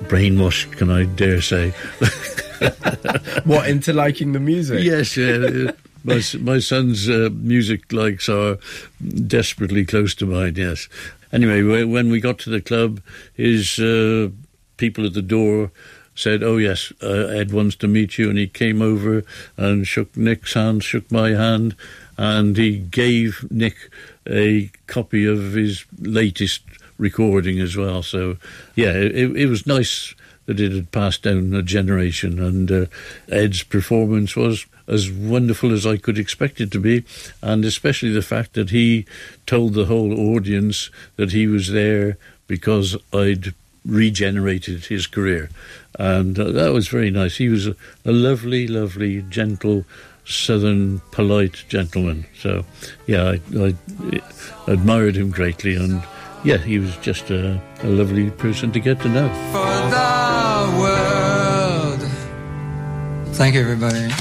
brainwashed, can I dare say. What, into liking the music? Yes, yeah. My son's music likes are desperately close to mine, yes. Anyway, when we got to the club, his people at the door said, "Oh yes, Ed wants to meet you," and he came over and shook Nick's hand, shook my hand, and he gave Nick a copy of his latest recording as well. So, yeah, it was nice that it had passed down a generation, and Ed's performance was as wonderful as I could expect it to be, and especially the fact that he told the whole audience that he was there because I'd regenerated his career, and that was very nice. He was a lovely, lovely, gentle, southern, polite gentleman. So, yeah, I admired him greatly, and yeah, he was just a lovely person to get to know. For the world. Thank you, everybody.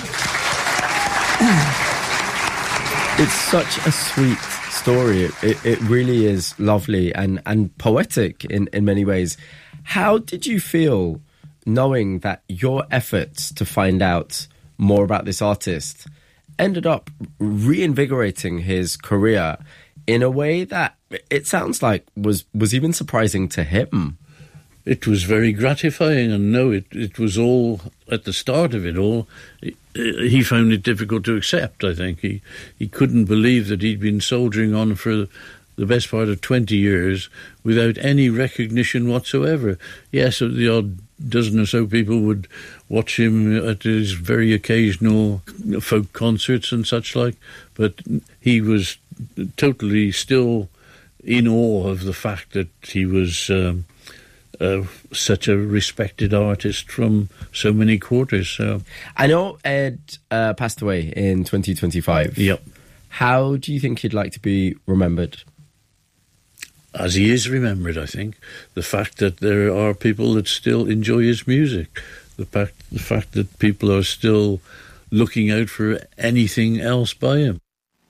It's such a sweet story. It really is lovely and poetic in many ways. How did you feel knowing that your efforts to find out more about this artist ended up reinvigorating his career in a way that it sounds like was even surprising to him? It was very gratifying, and no, it was all, at the start of it all, he found it difficult to accept, I think. He couldn't believe that he'd been soldiering on for the best part of 20 years without any recognition whatsoever. Yes, the odd dozen or so people would watch him at his very occasional folk concerts and such like, but he was totally still in awe of the fact that he was such a respected artist from so many quarters. So I know Ed passed away in 2025. Yep. How do you think he'd like to be remembered? As he is remembered, I think. The fact that there are people that still enjoy his music. The fact that people are still looking out for anything else by him.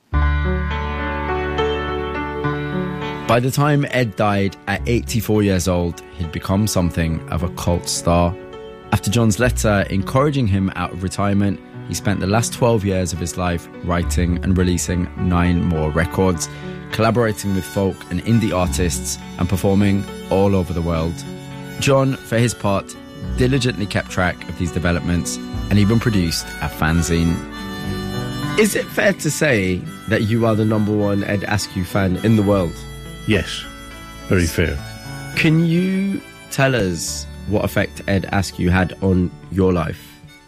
By the time Ed died at 84 years old, he'd become something of a cult star. After John's letter encouraging him out of retirement, he spent the last 12 years of his life writing and releasing 9 more records, collaborating with folk and indie artists and performing all over the world. John, for his part, diligently kept track of these developments and even produced a fanzine. Is it fair to say that you are the #1 Ed Askew fan in the world? Yes, very fair. Can you tell us what effect Ed Askew had on your life?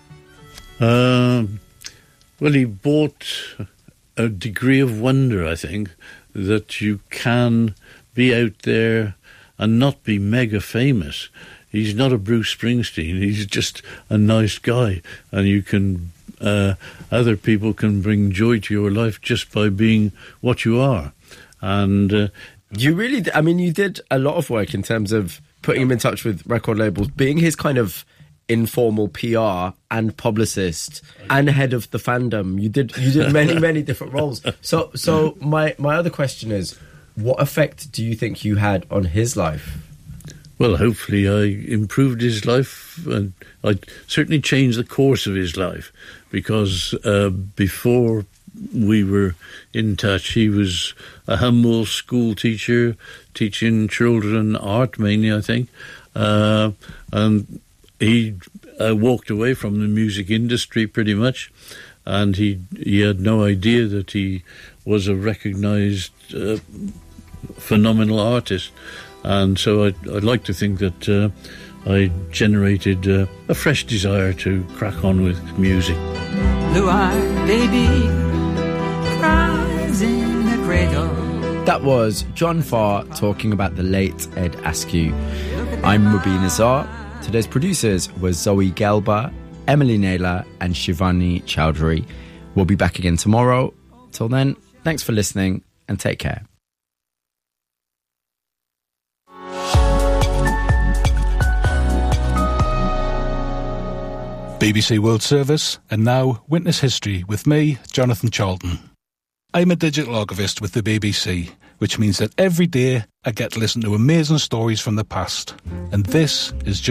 Well, he brought a degree of wonder, I think, that you can be out there and not be mega famous. He's not a Bruce Springsteen. He's just a nice guy, and you can other people can bring joy to your life just by being what you are. And you really, I mean, you did a lot of work in terms of putting him in touch with record labels, being his kind of informal PR and publicist and head of the fandom. You did many different roles. So my other question is, what effect do you think you had on his life? Well, hopefully I improved his life, and I certainly changed the course of his life, because before we were in touch, he was a humble school teacher, teaching children art mainly, I think, and he walked away from the music industry pretty much, and he had no idea that he was a recognised phenomenal artist. And so I'd like to think that I generated a fresh desire to crack on with music. Blue-eyed baby cries in the cradle. That was John Farr talking about the late Ed Askew. I'm Mubin Azar. Today's producers were Zoe Gelba, Emily Naylor and Shivani Chowdhury. We'll be back again tomorrow. Till then, thanks for listening and take care. BBC World Service, and now Witness History with me, Jonathan Charlton. I'm a digital archivist with the BBC, which means that every day I get to listen to amazing stories from the past. And this is just